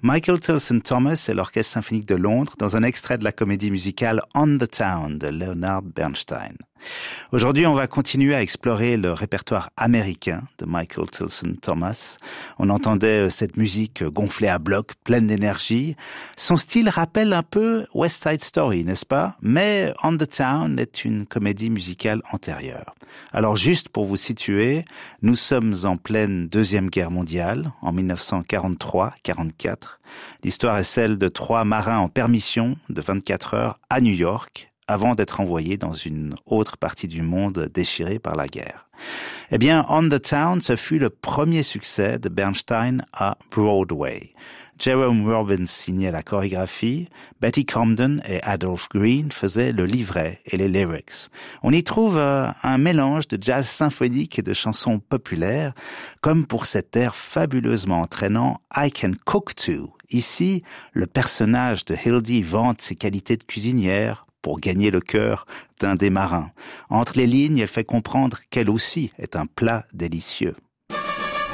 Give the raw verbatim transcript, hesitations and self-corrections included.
Michael Tilson Thomas et l'Orchestre symphonique de Londres dans un extrait de la comédie musicale On the Town de Leonard Bernstein. Aujourd'hui, on va continuer à explorer le répertoire américain de Michael Tilson Thomas. On entendait cette musique gonflée à bloc, pleine d'énergie. Son style rappelle un peu West Side Story, n'est-ce pas? Mais On the Town est une comédie musicale antérieure. Alors juste pour vous situer, nous sommes en pleine Deuxième Guerre mondiale, en dix-neuf cent quarante-trois quarante-quatre. L'histoire est celle de trois marins en permission de vingt-quatre heures à New York, avant d'être envoyés dans une autre partie du monde déchirée par la guerre. Eh bien, On the Town, ce fut le premier succès de Bernstein à Broadway. Jerome Robbins signait la chorégraphie, Betty Comden et Adolph Green faisaient le livret et les lyrics. On y trouve euh, un mélange de jazz symphonique et de chansons populaires, comme pour cet air fabuleusement entraînant I Can Cook Too. Ici, le personnage de Hildy vante ses qualités de cuisinière pour gagner le cœur d'un des marins. Entre les lignes, elle fait comprendre qu'elle aussi est un plat délicieux.